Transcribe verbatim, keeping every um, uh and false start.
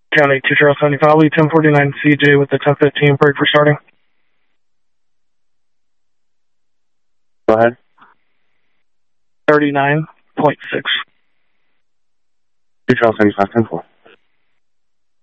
County two Charles seventy-five, lead ten forty-nine C J with the ten fifteen break for starting. Go ahead. thirty-nine point six. two Charles seventy-five, ten four.